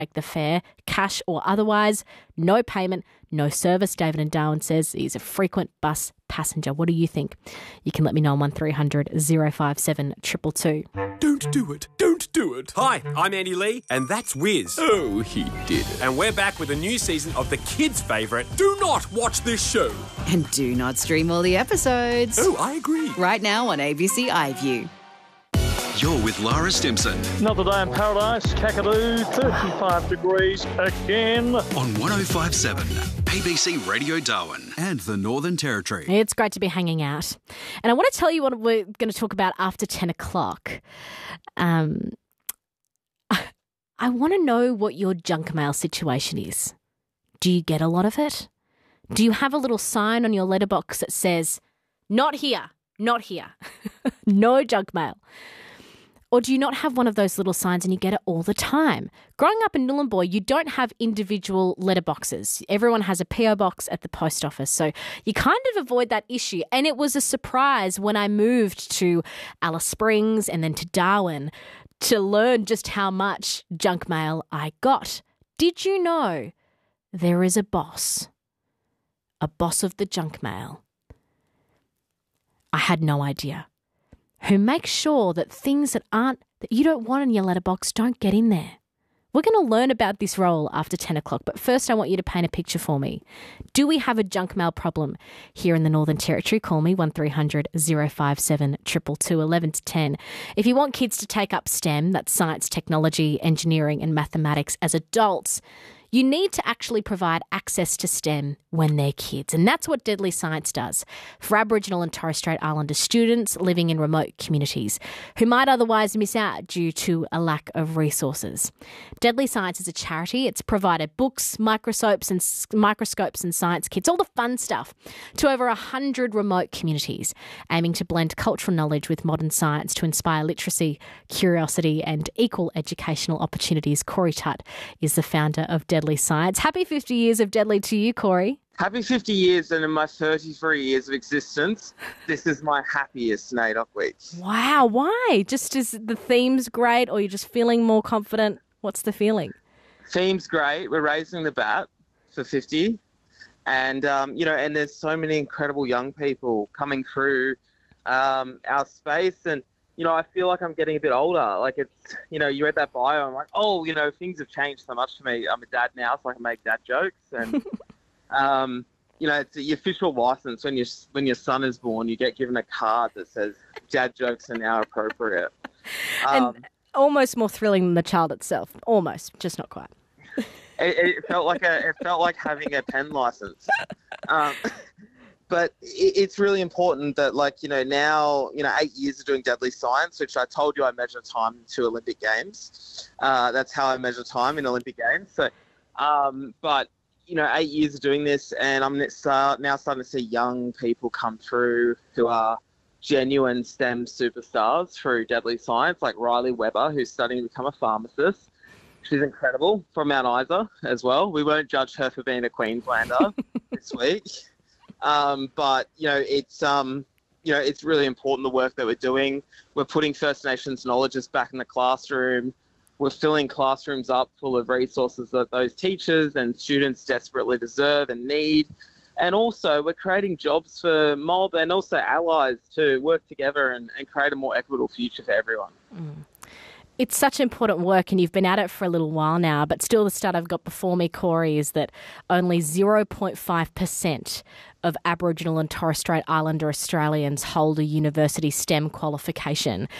the fare, cash or otherwise. No payment, no service. David in Darwin says he's a frequent bus passenger. What do you think? You can let me know on 1300 057 222. Don't do it. Don't do it. Hi, I'm Andy Lee, and that's Wiz. Oh, he did it. And we're back with a new season of the kids' favourite, Do Not Watch This Show. And do not stream all the episodes. Oh, I agree. Right now on ABC iView. You're with Laura Stimson Another day in paradise, Kakadu, 35 degrees again. on 105.7 ABC Radio Darwin and the Northern Territory. It's great to be hanging out. And I want to tell you what we're going to talk about after 10 o'clock. I want to know what your junk mail situation is. Do you get a lot of it? Do you have a little sign on your letterbox that says, not here, not here, no junk mail? Or do you not have one of those little signs and you get it all the time? Growing up in Nhulunbuy, you don't have individual letterboxes. Everyone has a PO box at the post office. So you kind of avoid that issue. And it was a surprise when I moved to Alice Springs and then to Darwin to learn just how much junk mail I got. Did you know there is a boss of the junk mail? I had no idea. Who makes sure that things that you don't want in your letterbox don't get in there. We're going to learn about this role after 10 o'clock, but first I want you to paint a picture for me. Do we have a junk mail problem here in the Northern Territory? Call me 1300 057 222 11 to 10. If you want kids to take up STEM, that's science, technology, engineering and mathematics as adults, you need to actually provide access to STEM when they're kids. And that's what Deadly Science does for Aboriginal and Torres Strait Islander students living in remote communities who might otherwise miss out due to a lack of resources. Deadly Science is a charity. It's provided books, microscopes and science kits, all the fun stuff, to over 100 remote communities, aiming to blend cultural knowledge with modern science to inspire literacy, curiosity and equal educational opportunities. Corey Tutt is the founder of Deadly Science. Happy 50 years of Deadly to you, Corey. Happy 50 years, and in my 33 years of existence, this is my happiest NAIDOC week. Wow, why? Just is the theme's great or you're just feeling more confident? What's the feeling? Theme's great. We're raising the bat for 50. And, and there's so many incredible young people coming through our space. And, I feel like I'm getting a bit older. Like it's, you read that bio, I'm like, things have changed so much for me. I'm a dad now, so I can make dad jokes. And, it's the official license when your son is born, you get given a card that says dad jokes are now appropriate. And almost more thrilling than the child itself. Almost, just not quite. It felt like having a pen license. But it's really important that, now, 8 years of doing Deadly Science, which I told you I measure time to Olympic Games. That's how I measure time in Olympic Games. So, 8 years of doing this, and I'm now starting to see young people come through who are genuine STEM superstars through Deadly Science, like Riley Webber, who's studying to become a pharmacist. She's incredible, from Mount Isa as well. We won't judge her for being a Queenslander this week. It's really important, the work that we're doing. We're putting First Nations knowledges back in the classroom. We're filling classrooms up full of resources that those teachers and students desperately deserve and need. And also, we're creating jobs for mob and also allies to work together and create a more equitable future for everyone. It's such important work, and you've been at it for a little while now, but still the stat I've got before me, Corey, is that only 0.5% of Aboriginal and Torres Strait Islander Australians hold a university STEM qualification.